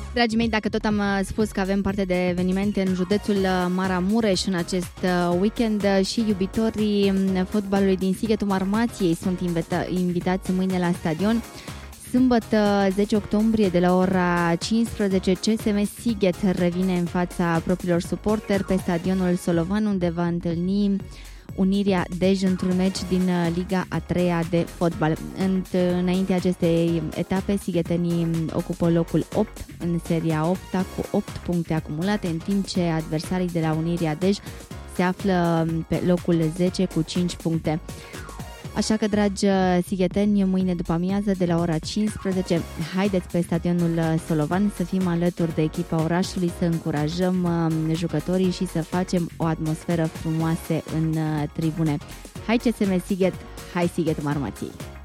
Dragii mei, dacă tot am spus că avem parte de evenimente în județul Maramureș în acest weekend, și iubitorii fotbalului din Sighetul Marmației sunt invitați mâine la stadion. Sâmbătă, 10 octombrie, de la ora 15, CSM Sighet revine în fața propriilor suporteri pe stadionul Solovan, unde va întâlni Unirea Dej într-un meci din Liga a 3-a de fotbal. Înainte acestei etape, sighetenii ocupă locul 8 în seria 8-a cu 8 puncte acumulate, în timp ce adversarii de la Unirea Dej se află pe locul 10 cu 5 puncte. Așa că, dragi sigheteni, mâine după amiază, de la ora 15, haideți pe stadionul Solovan să fim alături de echipa orașului, să încurajăm jucătorii și să facem o atmosferă frumoasă în tribune. Hai CSM Sighet, hai Sighetul Marmației!